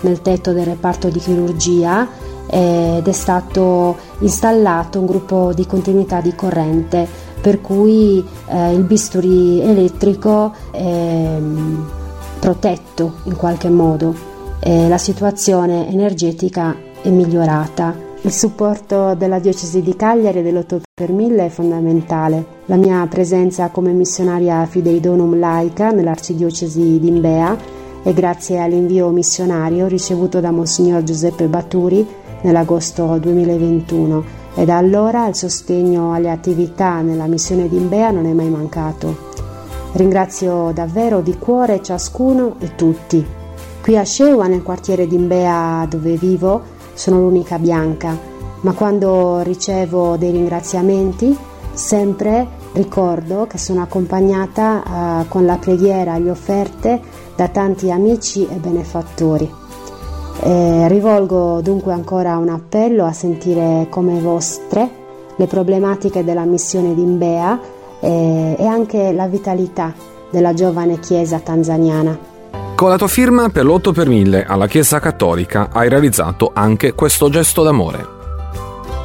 nel tetto del reparto di chirurgia ed è stato installato un gruppo di continuità di corrente, per cui il bisturi elettrico è protetto in qualche modo e la situazione energetica è migliorata. Il supporto della diocesi di Cagliari e dell'8 per 1000 è fondamentale. La mia presenza come missionaria Fidei Donum laica nell'arcidiocesi di Imbea è grazie all'invio missionario ricevuto da Monsignor Giuseppe Baturi nell'agosto 2021 e da allora il sostegno alle attività nella missione di Imbea non è mai mancato. Ringrazio davvero di cuore ciascuno e tutti. Qui a Sceua, nel quartiere di Imbea dove vivo, sono l'unica bianca, ma quando ricevo dei ringraziamenti sempre ricordo che sono accompagnata con la preghiera e le offerte da tanti amici e benefattori. Rivolgo dunque ancora un appello a sentire come vostre le problematiche della missione di Imbea e anche la vitalità della giovane chiesa tanzaniana. Con la tua firma per l'8 per 1000 alla Chiesa Cattolica hai realizzato anche questo gesto d'amore.